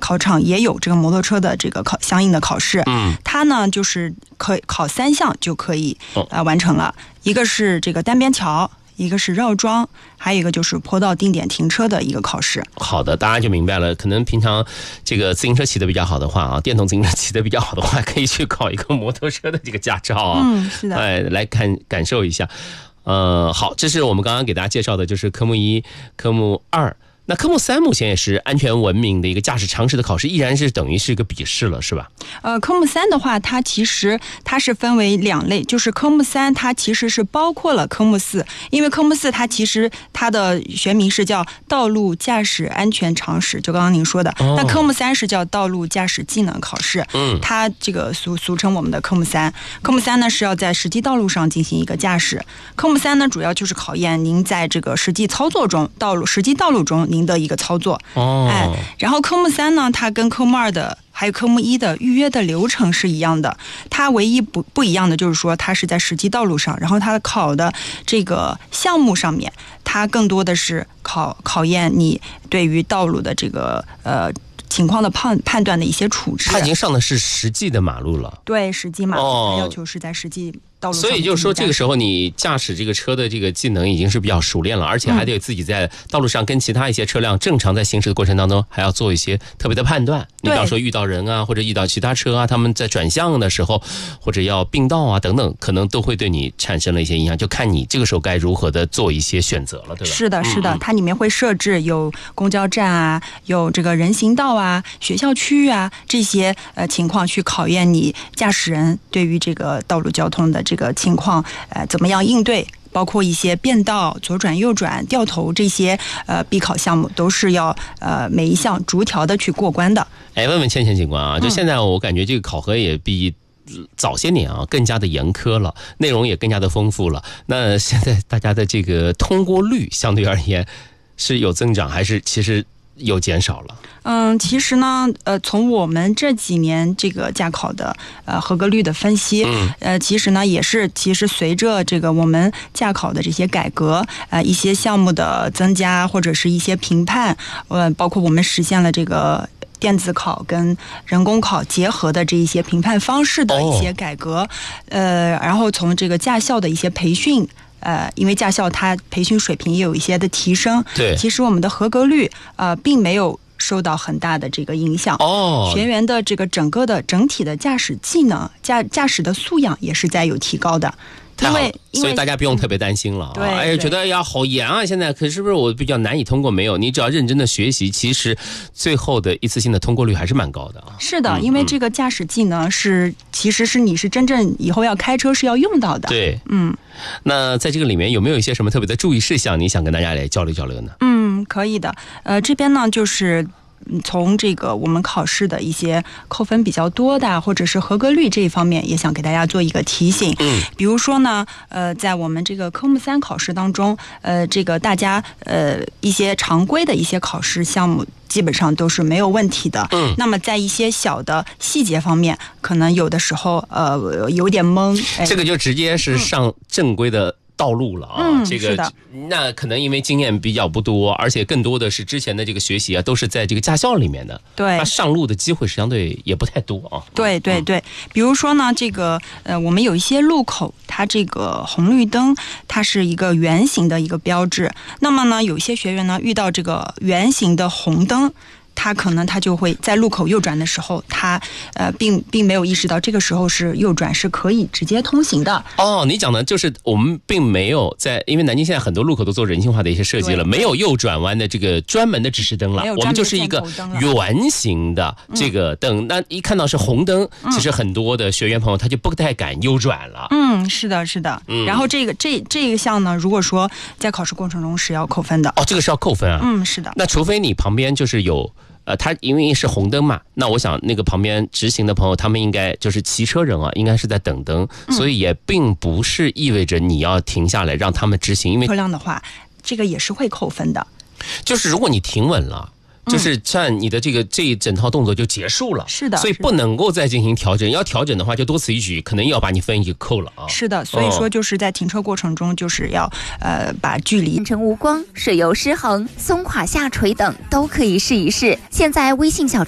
考场也有这个摩托车的这个相应的考试。它呢就是可以考3项就可以完成了，一个是这个单边桥，一个是绕桩，还有一个就是坡道定点停车的一个考试。 好的，大家就明白了。可能平常这个自行车骑得比较好的话啊，电动自行车骑得比较好的话，可以去考一个摩托车的这个驾照啊。 是的。 来感受一下。好，这是我们刚刚给大家介绍的，就是科目1、科目2。那科目3目前也是安全文明的一个驾驶常识的考试，依然是等于是一个笔试了，是吧？ 科目3的话，它其实是分为2类，就是科目3它其实是包括了科目4，因为科目4它其实它的学名是叫道路驾驶安全常识，就刚刚您说的。那科目3是叫道路驾驶技能考试，它这个俗称我们的科目3。科目3呢是要在实际道路上进行一个驾驶。科目3呢主要就是考验您在这个实际操作中，实际道路中您的一个操作。然后科目3呢，它跟科目2的还有科目1的预约的流程是一样的，它唯一不一样的就是说它是在实际道路上，然后它考的这个项目上面，它更多的是考验你对于道路的这个情况的判断的一些处置。 它已经上的是实际的马路了。 对，实际马路，它要求是在实际道路上。 所以就是说，这个时候你驾驶这个车的这个技能已经是比较熟练了，而且还得自己在道路上跟其他一些车辆正常在行驶的过程当中，还要做一些特别的判断。你比方说遇到人啊，或者遇到其他车啊，他们在转向的时候，或者要并道啊等等，可能都会对你产生了一些影响，就看你这个时候该如何的做一些选择了，对吧？ 是的，是的，它里面会设置有公交站啊，有这个人行道啊、学校区域啊这些情况，去考验你驾驶人对于这个道路交通的这个情况怎么样应对。包括一些变道、左转、右转、掉头这些必考项目，都是要每一项逐条的去过关的。 问问倩倩警官啊，就现在我感觉这个考核也比早些年啊更加的严苛了，内容也更加的丰富了。那现在大家的这个通过率相对而言是有增长，还是其实有减少了？ 其实呢，从我们这几年这个驾考的合格率的分析，其实呢也是，其实随着这个我们驾考的这些改革，一些项目的增加，或者是一些评判，包括我们实现了这个电子考跟人工考结合的这一些评判方式的一些改革，然后从这个驾校的一些培训。因为驾校它培训水平也有一些的提升， 对， 其实我们的合格率并没有受到很大的这个影响。学员的这个整体的驾驶技能、驾驶的素养也是在有提高的。 太好了，所以大家不用特别担心了。 对， 觉得好严啊！现在可是不是我比较难以通过？没有，你只要认真的学习，其实最后的一次性的通过率还是蛮高的啊。 是的，因为这个驾驶技能其实是你是真正以后要开车是要用到的。 对，那在这个里面有没有一些什么特别的注意事项，你想跟大家来交流交流呢？ 可以的。这边呢就是从这个我们考试的一些扣分比较多的，或者是合格率这一方面，也想给大家做一个提醒。比如说呢，在我们这个科目3考试当中，这个大家一些常规的一些考试项目基本上都是没有问题的。那么在一些小的细节方面，可能有的时候有点懵。 这个就直接是上正规的道路了啊，这个那可能因为经验比较不多，而且更多的是之前的这个学习啊，都是在这个驾校里面的。 对， 那上路的机会相对也不太多啊。 对，比如说呢，这个我们有一些路口，它这个红绿灯它是一个圆形的一个标志。那么呢，有一些学员呢遇到这个圆形的红灯，他就会在路口右转的时候，他并没有意识到这个时候是右转是可以直接通行的。 你讲的就是我们并没有因为南京现在很多路口都做人性化的一些设计了，没有右转弯的这个专门的指示灯了，我们就是一个圆形的这个灯。那一看到是红灯，其实很多的学员朋友他就不太敢右转了。 是的。然后这个项呢，如果说在考试过程中是要扣分的。 这个是要扣分啊。 是的。 那除非你旁边就是有它因为是红灯嘛，那我想那个旁边直行的朋友，他们应该就是骑车人啊，应该是在等灯，所以也并不是意味着你要停下来让他们直行，因为车辆的话，这个也是会扣分的。 就是如果你停稳了，就是占你的这一整套动作就结束了。 是的， 所以不能够再进行调整，要调整的话就多此一举，可能要把你分一扣了啊。 是的，所以说就是在停车过程中，就是要把距离。 成无光、水油失衡、松垮下垂等都可以试一试。现在微信小